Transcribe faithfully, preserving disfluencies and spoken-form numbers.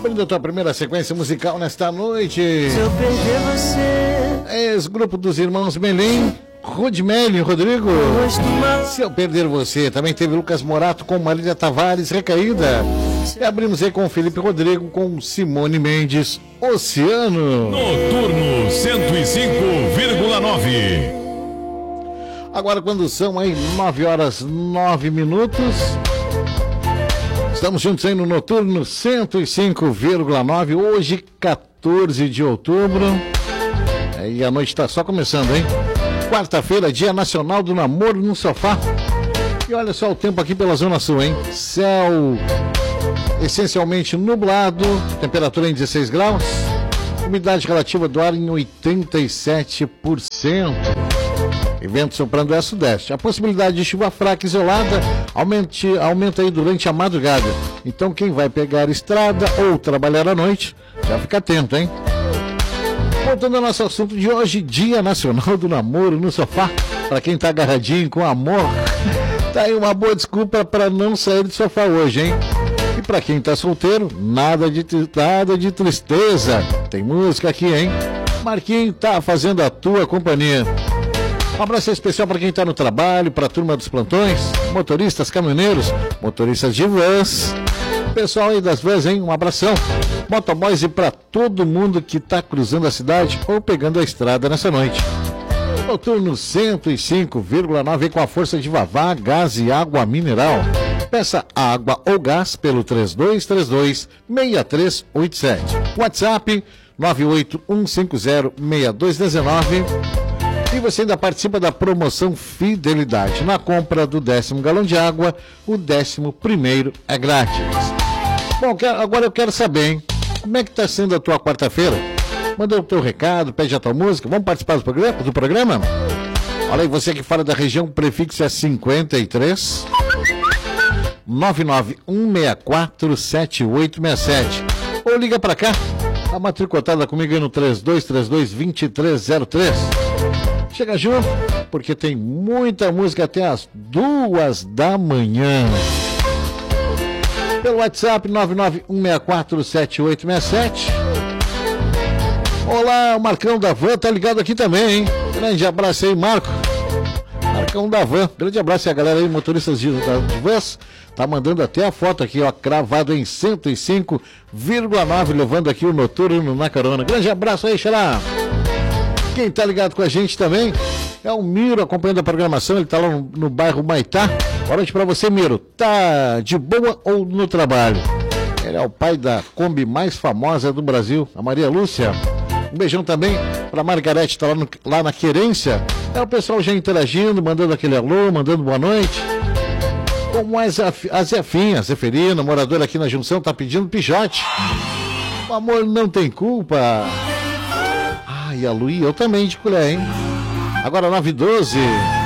Abrindo a tua primeira sequência musical nesta noite. Se eu perder você, Ex-grupo dos irmãos Melim, Rudmelli, Rodrigo. rosto mal. Se eu perder você, também teve Lucas Morato com Marília Tavares, Recaída. E abrimos aí com Felipe Rodrigo, com Simone Mendes, Oceano. Noturno cento e cinco vírgula nove. Agora, quando são aí nove horas nove minutos, estamos juntos aí no Noturno cento e cinco vírgula nove, hoje quatorze de outubro. É, e a noite está só começando, hein? Quarta-feira, Dia Nacional do Namoro no Sofá. E olha só o tempo aqui pela Zona Sul, hein? Céu essencialmente nublado, temperatura em dezesseis graus, umidade relativa do ar em oitenta e sete por cento. E vento soprando a sudeste. A possibilidade de chuva fraca isolada aumente, aumenta aí durante a madrugada. Então quem vai pegar estrada ou trabalhar à noite, já fica atento, hein? Voltando ao nosso assunto de hoje, Dia Nacional do Namoro no Sofá. Para quem tá agarradinho com amor, tá aí uma boa desculpa para não sair do sofá hoje, hein? E para quem tá solteiro, nada de, nada de tristeza. Tem música aqui, hein? Marquinho tá fazendo a tua companhia. Um abraço especial para quem está no trabalho, para a turma dos plantões, motoristas, caminhoneiros, motoristas de vans, pessoal aí das vans, hein? Um abração. Motoboys e para todo mundo que está cruzando a cidade ou pegando a estrada nessa noite. Noturno cento e cinco vírgula nove com a força de Vavá, gás e água mineral. Peça água ou gás pelo três dois três dois, seis três oito sete. WhatsApp nove oito um cinco zero seis dois um nove. E você ainda participa da promoção Fidelidade. Na compra do décimo galão de água, o décimo primeiro é grátis. Bom, agora eu quero saber, hein? Como é que está sendo a tua quarta-feira? Manda o teu recado, pede a tua música. Vamos participar do programa? Do programa? Olha aí, você que fala da região, o prefixo é cinquenta e três, nove nove um seis quatro sete oito seis sete. Ou liga pra cá, tá matriculada comigo aí no três dois três dois, dois três zero três. Chega junto, porque tem muita música até as duas da manhã. Pelo WhatsApp nove nove um seis quatro sete oito seis sete. Olá, o Marcão da Van tá ligado aqui também, hein? Grande abraço aí, Marco. Marcão da Van, grande abraço aí a galera aí, motoristas de, de vans. Tá mandando até a foto aqui, ó, cravado em cento e cinco vírgula nove, levando aqui o Noturno na carona. Grande abraço aí, Xará. Quem tá ligado com a gente também é o Miro, acompanhando a programação. Ele tá lá no, no bairro Maitá. Boa noite pra você, Miro. Tá de boa ou no trabalho? Ele é o pai da Kombi mais famosa do Brasil, a Maria Lúcia. Um beijão também pra Margarete, tá lá, no, lá na Querência. É o pessoal já interagindo, mandando aquele alô, mandando boa noite. Como a Zefinha, a Zeferina, moradora aqui na Junção, tá pedindo pijote. O amor não tem culpa. E a Luí, eu também de colher, hein? Agora nove e doze.